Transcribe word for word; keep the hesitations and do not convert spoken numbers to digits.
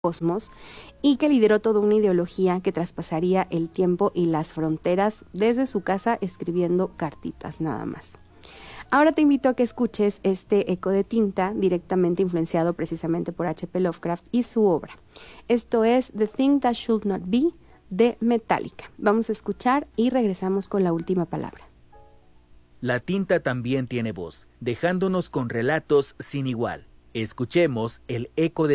cosmos y que lideró toda una ideología que traspasaría el tiempo y las fronteras desde su casa escribiendo cartitas nada más. Ahora te invito a que escuches este Eco de tinta directamente influenciado precisamente por H P Lovecraft y su obra. Esto es The Thing That Should Not Be de Metallica. Vamos a escuchar y regresamos con la última palabra. La tinta también tiene voz, dejándonos con relatos sin igual. Escuchemos el eco de